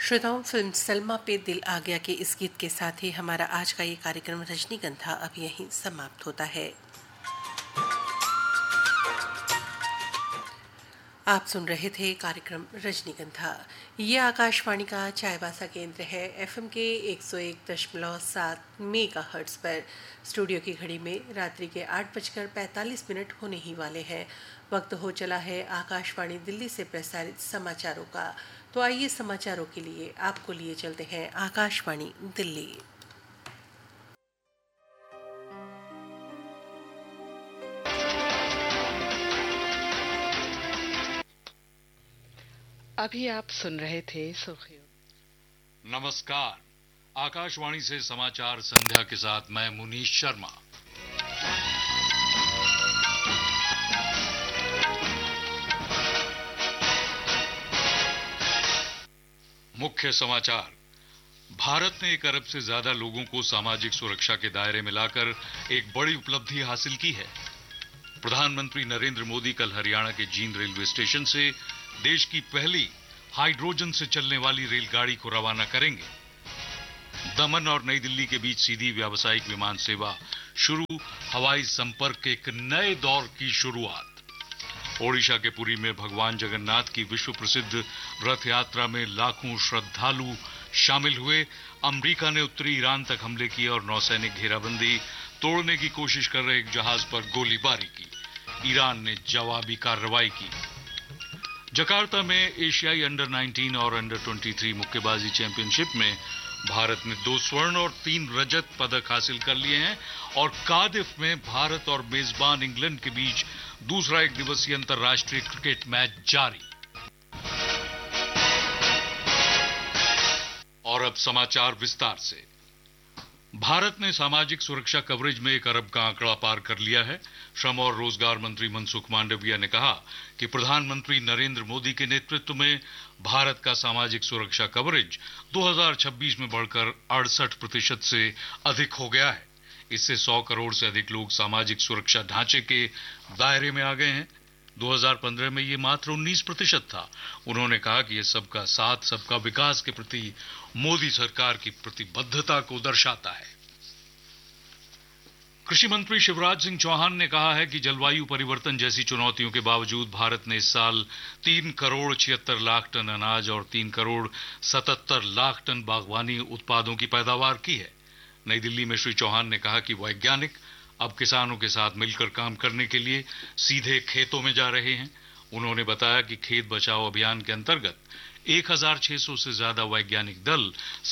श्रोताओं, फिल्म सलमा पे दिल आ गया के इस गीत के साथ ही हमारा आज का ये कार्यक्रम रजनीगंधा अब यहीं समाप्त होता है। आप सुन रहे थे कार्यक्रम रजनीगंधा। ये आकाशवाणी का चाईबासा केंद्र है। एफएम के 101.7 मेगाहर्ट्ज पर स्टूडियो की घड़ी में रात्रि के 8:45 होने ही वाले हैं। वक्त हो चला है आकाशवाणी दिल्ली से प्रसारित समाचारों का। तो आइए समाचारों के लिए आपको लिए चलते हैं आकाशवाणी दिल्ली। अभी आप सुन रहे थे सुर्खियों। नमस्कार, आकाशवाणी से समाचार संध्या के साथ मैं मुनीश शर्मा। मुख्य समाचार। भारत ने 1 अरब से ज्यादा लोगों को सामाजिक सुरक्षा के दायरे में लाकर एक बड़ी उपलब्धि हासिल की है। प्रधानमंत्री नरेंद्र मोदी कल हरियाणा के जींद रेलवे स्टेशन से देश की पहली हाइड्रोजन से चलने वाली रेलगाड़ी को रवाना करेंगे। दमन और नई दिल्ली के बीच सीधी व्यावसायिक विमान सेवा शुरू, हवाई संपर्क के एक नए दौर की शुरुआत। ओडिशा के पुरी में भगवान जगन्नाथ की विश्व प्रसिद्ध रथ यात्रा में लाखों श्रद्धालु शामिल हुए। अमेरिका ने उत्तरी ईरान तक हमले किए और नौसैनिक घेराबंदी तोड़ने की कोशिश कर रहे एक जहाज पर गोलीबारी की। ईरान ने जवाबी कार्रवाई की। जकार्ता में एशियाई अंडर 19 और अंडर 23 मुक्केबाजी चैंपियनशिप में भारत ने 2 स्वर्ण और 3 रजत पदक हासिल कर लिए हैं और कार्डिफ में भारत और मेजबान इंग्लैंड के बीच दूसरा 1 दिवसीय अंतर्राष्ट्रीय क्रिकेट मैच जारी। और अब समाचार विस्तार से। भारत ने सामाजिक सुरक्षा कवरेज में 1 अरब का आंकड़ा पार कर लिया है। श्रम और रोजगार मंत्री मनसुख मांडविया ने कहा कि प्रधानमंत्री नरेंद्र मोदी के नेतृत्व में भारत का सामाजिक सुरक्षा कवरेज 2026 में बढ़कर 68% से अधिक हो गया है। इससे 100 करोड़ से अधिक लोग सामाजिक सुरक्षा ढांचे के दायरे में आ गए हैं। 2015 में ये मात्र 19% था। उन्होंने कहा कि ये सबका साथ सबका विकास के प्रति मोदी सरकार की प्रतिबद्धता को दर्शाता है। कृषि मंत्री शिवराज सिंह चौहान ने कहा है कि जलवायु परिवर्तन जैसी चुनौतियों के बावजूद भारत ने इस साल 3 करोड़ 76 लाख टन अनाज और 3 करोड़ 77 लाख टन बागवानी उत्पादों की पैदावार की है। नई दिल्ली में श्री चौहान ने कहा कि वैज्ञानिक अब किसानों के साथ मिलकर काम करने के लिए सीधे खेतों में जा रहे हैं। उन्होंने बताया कि खेत बचाओ अभियान के अंतर्गत 1600 से ज्यादा वैज्ञानिक दल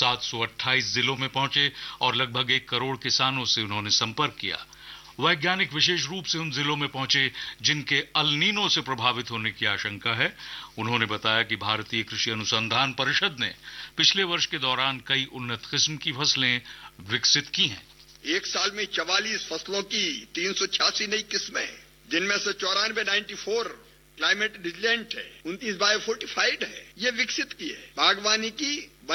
728 जिलों में पहुंचे और लगभग 1 करोड़ किसानों से उन्होंने संपर्क किया। वैज्ञानिक विशेष रूप से उन जिलों में पहुंचे जिनके अल नीनो से प्रभावित होने की आशंका है। उन्होंने बताया कि भारतीय कृषि अनुसंधान परिषद ने पिछले वर्ष के दौरान कई उन्नत किस्म की फसलें विकसित की हैं। एक साल में 44 फसलों की 386 नई किस्में, जिनमें से 94 क्लाइमेट रिजिलेंट है, 29 बायोफोर्टिफाइड है, ये विकसित की है। बागवानी की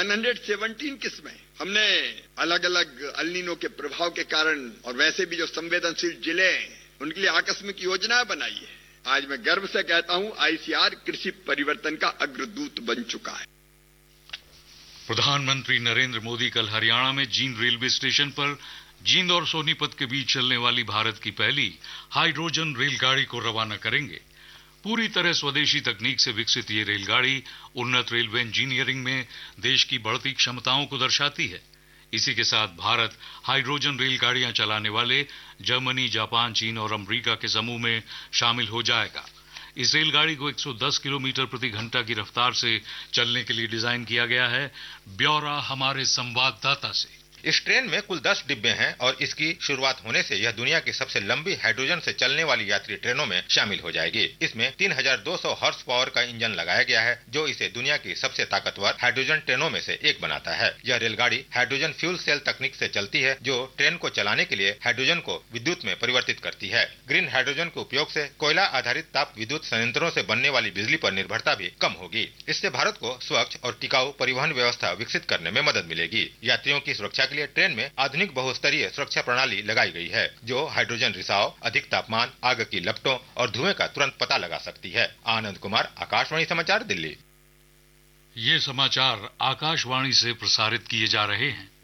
117 किस्में हमने अलग अलग अल नीनो के प्रभाव के कारण और वैसे भी जो संवेदनशील जिले हैं उनके लिए आकस्मिक योजना बनाई है। आज मैं गर्व से कहता हूं, आईसीआर कृषि परिवर्तन का अग्रदूत बन चुका है। प्रधानमंत्री नरेंद्र मोदी कल हरियाणा में जींद रेलवे स्टेशन पर जींद और सोनीपत के बीच चलने वाली भारत की पहली हाइड्रोजन रेलगाड़ी को रवाना करेंगे। पूरी तरह स्वदेशी तकनीक से विकसित ये रेलगाड़ी उन्नत रेलवे इंजीनियरिंग में देश की बढ़ती क्षमताओं को दर्शाती है। इसी के साथ भारत हाइड्रोजन रेलगाड़ियां चलाने वाले जर्मनी, जापान, चीन और अमेरिका के समूह में शामिल हो जाएगा। इस रेलगाड़ी को 110 किलोमीटर प्रति घंटा की रफ्तार से चलने के लिए डिजाइन किया गया है। ब्यौरा हमारे संवाददाता से। इस ट्रेन में कुल 10 डिब्बे हैं और इसकी शुरुआत होने से यह दुनिया की सबसे लंबी हाइड्रोजन से चलने वाली यात्री ट्रेनों में शामिल हो जाएगी। इसमें 3200 हॉर्स पावर का इंजन लगाया गया है, जो इसे दुनिया की सबसे ताकतवर हाइड्रोजन ट्रेनों में से एक बनाता है। यह रेलगाड़ी हाइड्रोजन फ्यूल सेल तकनीक से चलती है, जो ट्रेन को चलाने के लिए हाइड्रोजन को विद्युत में परिवर्तित करती है। ग्रीन हाइड्रोजन के उपयोग से कोयला आधारित ताप विद्युत संयंत्रों से बनने वाली बिजली पर निर्भरता भी कम होगी। इससे भारत को स्वच्छ और टिकाऊ परिवहन व्यवस्था विकसित करने में मदद मिलेगी। यात्रियों की सुरक्षा के लिए ट्रेन में आधुनिक बहुस्तरीय सुरक्षा प्रणाली लगाई गई है, जो हाइड्रोजन रिसाव, अधिक तापमान, आग की लपटों और धुएं का तुरंत पता लगा सकती है। आनंद कुमार, आकाशवाणी समाचार, दिल्ली। ये समाचार आकाशवाणी से प्रसारित किए जा रहे हैं।